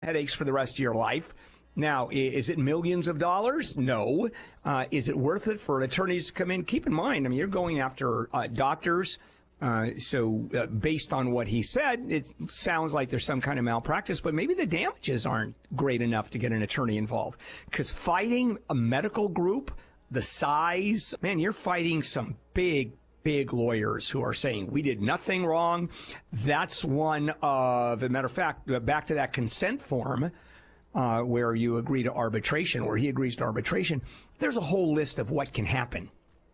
headaches for the rest of your life. Now, is it millions of dollars? No. Is it worth it for attorneys to come in? Keep in mind, I mean, you're going after doctors. So based on what he said, it sounds like there's some kind of malpractice, but maybe the damages aren't great enough to get an attorney involved. Because fighting a medical group, the size, man, you're fighting some big lawyers who are saying we did nothing wrong. That's one of, as a matter of fact, back to that consent form, where you agree to arbitration, where he agrees to arbitration, there's a whole list of what can happen.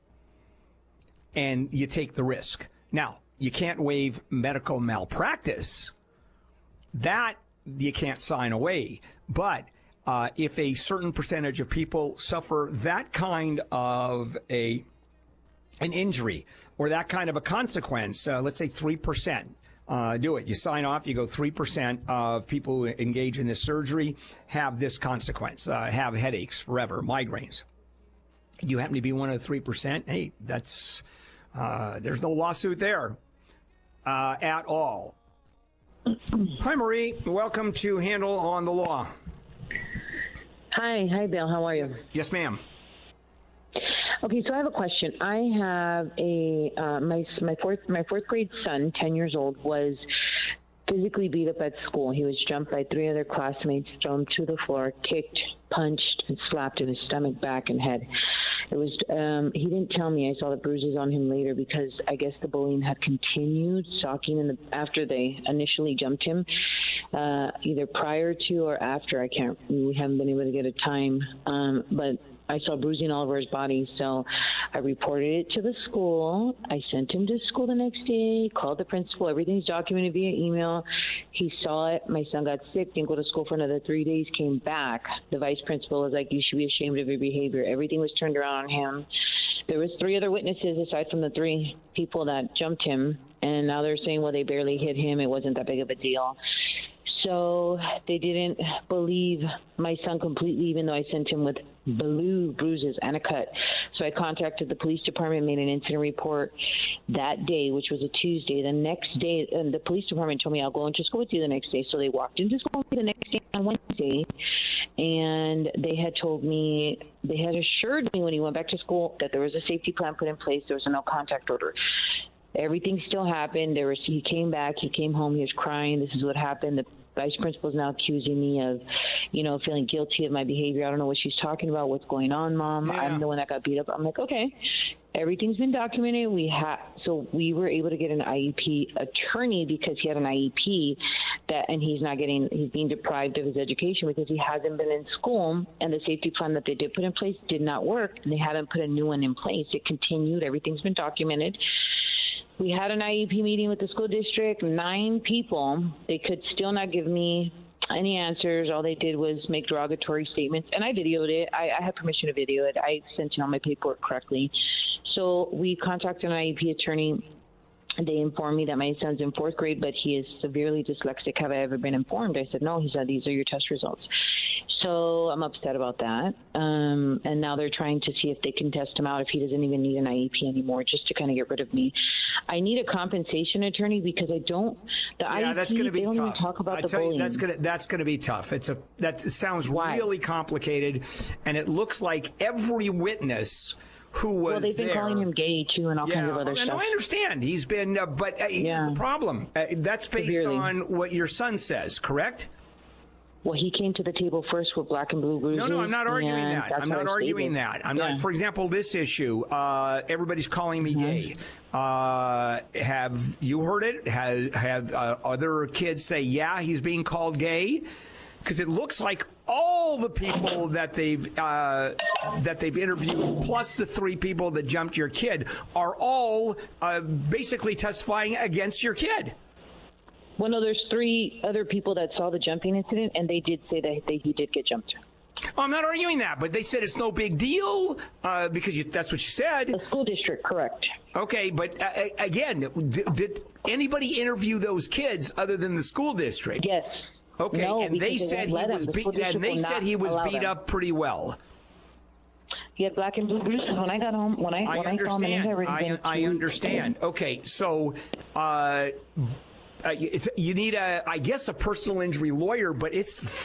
And you take the risk. Now, you can't waive medical malpractice. That you can't sign away. But if a certain percentage of people suffer that kind of an injury or that kind of a consequence, let's say 3%, do it. You sign off, you go 3% of people who engage in this surgery have this consequence, have headaches forever, migraines. You happen to be one of the 3%, hey, that's, there's no lawsuit there at all. Hi, Marie. Welcome to Handel on the Law. Hi, Bill. How are you? Yes, ma'am. Okay, so I have a question. I have a my fourth grade son, 10 years old, was physically beat up at school. He was jumped by 3 other classmates, thrown to the floor, kicked, punched, and slapped in his stomach, back, and head. It was he didn't tell me. I saw the bruises on him later because I guess the bullying had continued, stalking after they initially jumped him, either prior to or after. We haven't been able to get a time, but I saw bruising all over his body, so I reported it to the school. I sent him to school the next day, called the principal. Everything's documented via email. He saw it. My son got sick, didn't go to school for another 3 days, came back. The vice principal was like, you should be ashamed of your behavior. Everything was turned around on him. There was 3 other witnesses aside from the 3 people that jumped him, and now they're saying, well, they barely hit him. It wasn't that big of a deal. So they didn't believe my son completely, even though I sent him with blue bruises and a cut. So I contacted the police department, made an incident report that day, which was a Tuesday. The next day, and the police department told me I'll go into school with you the next day. So they walked into school with me the next day on Wednesday, and they had told me, they had assured me when he went back to school that there was a safety plan put in place. There was a no contact order. Everything still happened. He came back, he came home, he was crying. This is what happened. The vice principal is now accusing me of, feeling guilty of my behavior. I don't know what she's talking about. What's going on, Mom? Yeah. I'm the one that got beat up. I'm like, okay, everything's been documented. So we were able to get an IEP attorney because he had an IEP and he's being deprived of his education because he hasn't been in school, and the safety plan that they did put in place did not work, and they haven't put a new one in place. It continued. Everything's been documented. We had an IEP meeting with the school district, 9 people. They could still not give me any answers. All they did was make derogatory statements, and I videoed it. I had permission to video it. I sent in all my paperwork correctly. So we contacted an IEP attorney. They informed me that my son's in 4th grade, but he is severely dyslexic. Have I ever been informed? I said, no. He said, these are your test results. So I'm upset about that. And now they're trying to see if they can test him out if he doesn't even need an IEP anymore, just to kind of get rid of me. I need a compensation attorney because I don't. IEP, that's going to be tough. Even talk about the bullying. That's going to be tough. It sounds really complicated, and it looks like every witness who was they've been calling him gay too, and all kinds of other stuff. I understand he's been, but here's the problem. That's based on what your son says, correct? Well, he came to the table first with black and blue bruises. No, I'm not arguing that. I'm not arguing that. I'm not. For example, this issue, everybody's calling me gay. Have you heard it? Have other kids say, yeah, he's being called gay? Because it looks like all the people that they've interviewed, plus the 3 people that jumped your kid, are all basically testifying against your kid. Well, no, there's 3 other people that saw the jumping incident, and they did say that he did get jumped. Oh, I'm not arguing that, but they said it's no big deal because that's what you said. The school district, correct. Okay, but again, did anybody interview those kids other than the school district? Yes. Okay, no, and they said he was beat up pretty well. He had black and blue bruises when I got home. When I saw him in everything. I understand. Okay, so you need I guess, a personal injury lawyer, but it's